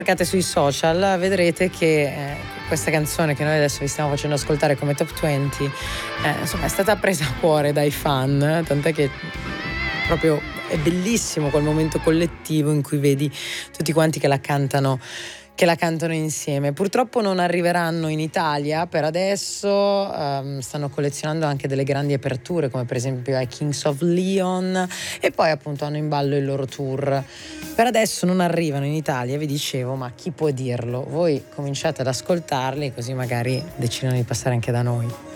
cercate sui social vedrete che questa canzone che noi adesso vi stiamo facendo ascoltare come Top 20 insomma è stata presa a cuore dai fan, tant'è che proprio è bellissimo quel momento collettivo in cui vedi tutti quanti che la cantano insieme. Purtroppo non arriveranno in Italia per adesso, stanno collezionando anche delle grandi aperture come per esempio ai Kings of Leon e poi appunto hanno in ballo il loro tour. Per adesso non arrivano in Italia, vi dicevo, ma chi può dirlo? Voi cominciate ad ascoltarli così magari decidono di passare anche da noi.